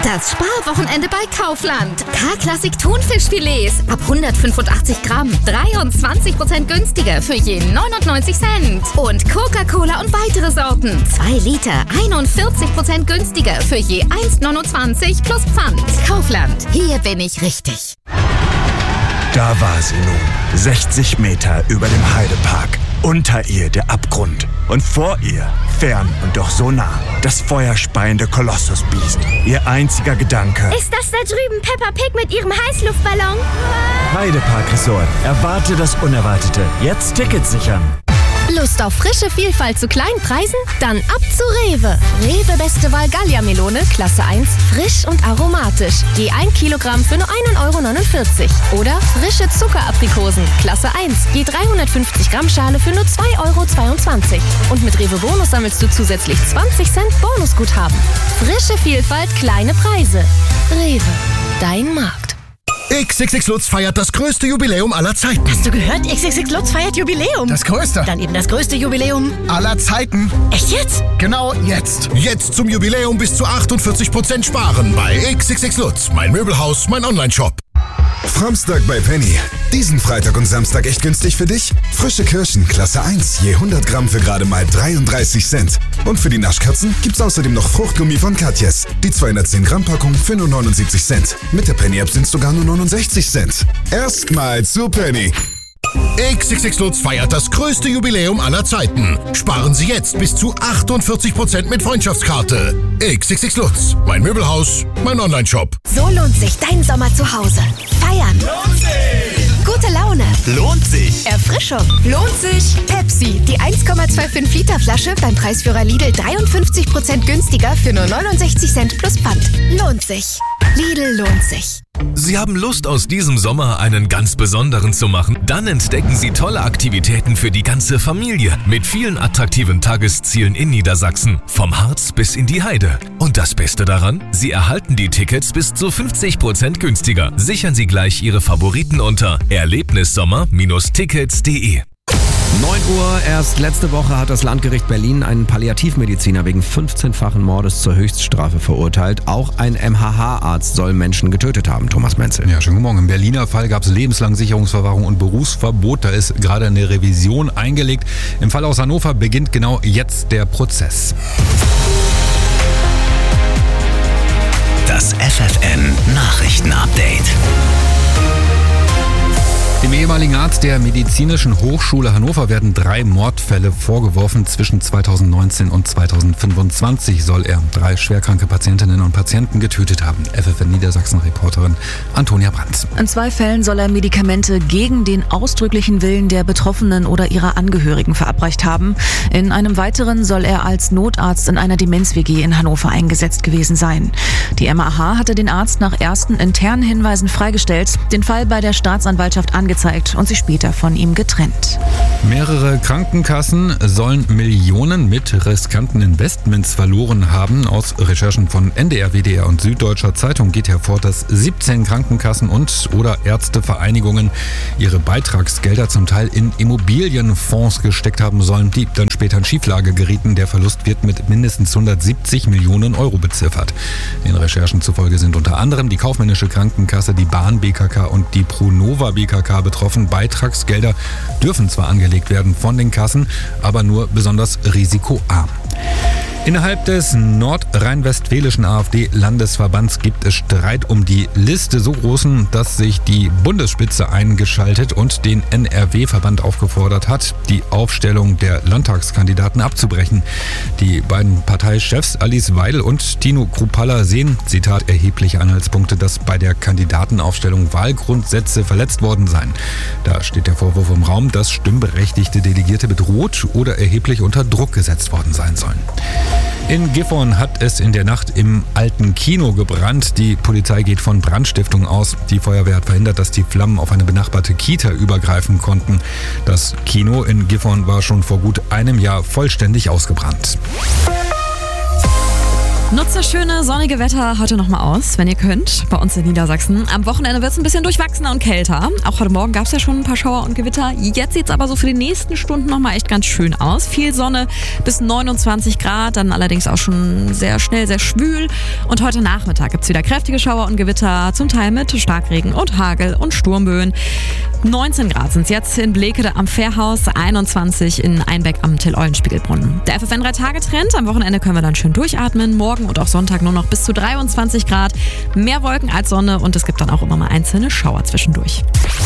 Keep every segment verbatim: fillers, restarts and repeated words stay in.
Das Sparwochenende bei Kaufland. K-Klassik Thunfischfilets ab hundertfünfundachtzig Gramm. dreiundzwanzig Prozent günstiger für je neunundneunzig Cent. Und Coca-Cola und weitere Sorten. zwei Liter, einundvierzig Prozent günstiger für je eins neunundzwanzig plus Pfand. Kaufland, hier bin ich richtig. Da war sie nun, sechzig Meter über dem Heidepark. Unter ihr der Abgrund und vor ihr, fern und doch so nah, das feuerspeiende Kolossusbiest. Ihr einziger Gedanke: Ist das da drüben Peppa Pig mit ihrem Heißluftballon? Heidepark Resort. Erwarte das Unerwartete. Jetzt Tickets sichern. Lust auf frische Vielfalt zu kleinen Preisen? Dann ab zu Rewe. Rewe Beste Wahl Gallia-Melone, Klasse eins, frisch und aromatisch. Je ein Kilogramm für nur ein Euro neunundvierzig. Oder frische Zuckeraprikosen, Klasse eins, je dreihundertfünfzig Gramm Schale für nur zwei Euro zweiundzwanzig. Und mit Rewe Bonus sammelst du zusätzlich zwanzig Cent Bonusguthaben. Frische Vielfalt, kleine Preise. Rewe, dein Markt. X X X Lutz feiert das größte Jubiläum aller Zeiten. Hast du gehört? X X X Lutz feiert Jubiläum. Das größte. Dann eben das größte Jubiläum aller Zeiten. Echt jetzt? Genau jetzt. Jetzt zum Jubiläum bis zu achtundvierzig Prozent sparen bei X X X Lutz. Mein Möbelhaus, mein Online-Shop. Framstag bei Penny. Diesen Freitag und Samstag echt günstig für dich? Frische Kirschen, Klasse eins, je hundert Gramm für gerade mal dreiunddreißig Cent. Und für die Naschkatzen gibt's außerdem noch Fruchtgummi von Katjes. Die zweihundertzehn Gramm Packung für nur neunundsiebzig Cent. Mit der Penny-App sind's sogar nur neunundsechzig Cent. Erstmal zu Penny. X X X Lutz feiert das größte Jubiläum aller Zeiten. Sparen Sie jetzt bis zu achtundvierzig Prozent mit Freundschaftskarte. X X X Lutz. Mein Möbelhaus, mein Online-Shop. So lohnt sich dein Sommer zu Hause. Feiern. Lohnt sich. Gute Laune. Lohnt sich. Erfrischung. Lohnt sich. Pepsi. Die eins Komma fünfundzwanzig Liter Flasche beim Preisführer Lidl dreiundfünfzig Prozent günstiger für nur neunundsechzig Cent plus Pfand. Lohnt sich. Lidl lohnt sich. Sie haben Lust, aus diesem Sommer einen ganz besonderen zu machen? Dann entdecken Sie tolle Aktivitäten für die ganze Familie mit vielen attraktiven Tageszielen in Niedersachsen, vom Harz bis in die Heide. Und das Beste daran? Sie erhalten die Tickets bis zu fünfzig Prozent günstiger. Sichern Sie gleich Ihre Favoriten unter erlebnissommer Bindestrich tickets punkt de. neun Uhr, erst letzte Woche hat das Landgericht Berlin einen Palliativmediziner wegen fünfzehnfachen Mordes zur Höchststrafe verurteilt. Auch ein M H H-Arzt soll Menschen getötet haben. Thomas Menzel. Ja, schönen guten Morgen. Im Berliner Fall gab es lebenslang Sicherungsverwahrung und Berufsverbot. Da ist gerade eine Revision eingelegt. Im Fall aus Hannover beginnt genau jetzt der Prozess. Das F F N-Nachrichten-Update. Dem ehemaligen Arzt der Medizinischen Hochschule Hannover werden drei Mordfälle vorgeworfen. Zwischen zweitausendneunzehn und zweitausendfünfundzwanzig soll er drei schwerkranke Patientinnen und Patienten getötet haben. F F N Niedersachsen-Reporterin Antonia Brandt. In zwei Fällen soll er Medikamente gegen den ausdrücklichen Willen der Betroffenen oder ihrer Angehörigen verabreicht haben. In einem weiteren soll er als Notarzt in einer Demenz-W G in Hannover eingesetzt gewesen sein. Die M A H hatte den Arzt nach ersten internen Hinweisen freigestellt, den Fall bei der Staatsanwaltschaft angezeigt und sich später von ihm getrennt. Mehrere Krankenkassen sollen Millionen mit riskanten Investments verloren haben. Aus Recherchen von N D R, W D R und Süddeutscher Zeitung geht hervor, dass siebzehn Krankenkassen und oder Ärztevereinigungen ihre Beitragsgelder zum Teil in Immobilienfonds gesteckt haben sollen, die dann später in Schieflage gerieten. Der Verlust wird mit mindestens hundertsiebzig Millionen Euro beziffert. Den Recherchen zufolge sind unter anderem die Kaufmännische Krankenkasse, die Bahn B K K und die Pronova B K K betroffen. Beitragsgelder dürfen zwar angelegt werden von den Kassen, aber nur besonders risikoarm. Innerhalb des nordrhein-westfälischen AfD-Landesverbands gibt es Streit um die Liste, so großen, dass sich die Bundesspitze eingeschaltet und den N R W-Verband aufgefordert hat, die Aufstellung der Landtagskandidaten abzubrechen. Die beiden Parteichefs Alice Weidel und Tino Kruppalla sehen, Zitat, erhebliche Anhaltspunkte, dass bei der Kandidatenaufstellung Wahlgrundsätze verletzt worden seien. Da steht der Vorwurf im Raum, dass stimmberechtigte Delegierte bedroht oder erheblich unter Druck gesetzt worden sein sollen. In Gifhorn hat es in der Nacht im alten Kino gebrannt. Die Polizei geht von Brandstiftung aus. Die Feuerwehr hat verhindert, dass die Flammen auf eine benachbarte Kita übergreifen konnten. Das Kino in Gifhorn war schon vor gut einem Jahr vollständig ausgebrannt. Nutzt das schöne, sonnige Wetter heute nochmal aus, wenn ihr könnt, bei uns in Niedersachsen. Am Wochenende wird es ein bisschen durchwachsener und kälter. Auch heute Morgen gab es ja schon ein paar Schauer und Gewitter. Jetzt sieht es aber so für die nächsten Stunden nochmal echt ganz schön aus. Viel Sonne bis neunundzwanzig Grad, dann allerdings auch schon sehr schnell, sehr schwül. Und heute Nachmittag gibt es wieder kräftige Schauer und Gewitter, zum Teil mit Starkregen und Hagel und Sturmböen. neunzehn Grad sind es jetzt in Blekede am Fährhaus, einundzwanzig in Einbeck am Till-Eulen-Spiegelbrunnen. Der F F N drei Tage Trend, am Wochenende können wir dann schön durchatmen. Morgen und auch Sonntag nur noch bis zu dreiundzwanzig Grad. Mehr Wolken als Sonne und es gibt dann auch immer mal einzelne Schauer zwischendurch.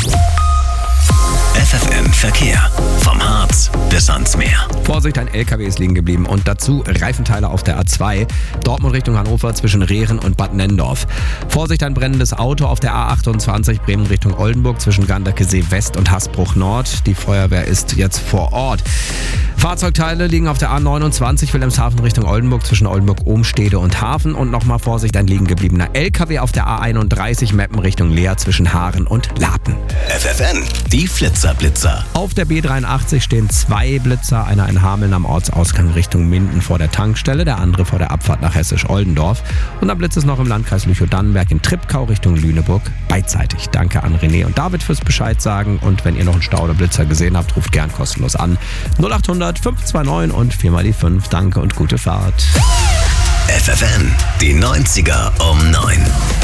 F F N Verkehr. Vom Harz bis ans Meer. Vorsicht, ein L K W ist liegen geblieben und dazu Reifenteile auf der A zwei. Dortmund Richtung Hannover zwischen Rehren und Bad Nenndorf. Vorsicht, ein brennendes Auto auf der A achtundzwanzig Bremen Richtung Oldenburg zwischen Ganderkesee West und Hasbruch Nord. Die Feuerwehr ist jetzt vor Ort. Fahrzeugteile liegen auf der A neunundzwanzig Wilhelmshaven Richtung Oldenburg zwischen Oldenburg-Ohmstede und Hafen. Und nochmal Vorsicht, ein liegen gebliebener L K W auf der A einunddreißig Meppen Richtung Leer zwischen Haaren und Lapen. F F N, die Flitzer-Blitzer. Auf der B dreiundachtzig stehen zwei Blitzer, einer in Hameln am Ortsausgang Richtung Minden vor der Tankstelle, der andere vor der Abfahrt nach Hessisch-Oldendorf. Und dann blitzt es noch im Landkreis Lüchow-Dannenberg in Treptow Richtung Lüneburg beidseitig. Danke an René und David fürs Bescheid sagen. Und wenn ihr noch einen Stau oder Blitzer gesehen habt, ruft gern kostenlos an. null acht hundert fünf zwei neun und vier mal die fünf. Danke und gute Fahrt. F F N, die neunziger um neun.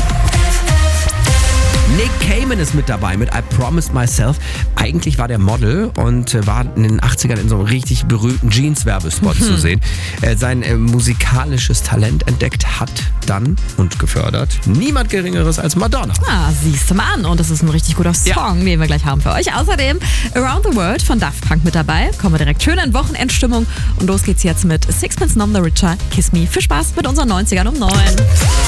Nick Cayman ist mit dabei mit I Promised Myself. Eigentlich war der Model und war in den achtzigern in so einem richtig berühmten Jeans-Werbespot zu sehen. Äh, sein äh, musikalisches Talent entdeckt hat dann und gefördert niemand Geringeres als Madonna. Ah, siehst du mal an. Und das ist ein richtig guter Song, ja, den wir gleich haben für euch. Außerdem Around the World von Daft Punk mit dabei. Kommen wir direkt schön in Wochenendstimmung. Und los geht's jetzt mit Sixpence None the Richer, Kiss Me. Viel Spaß mit unseren neunzigern um neun.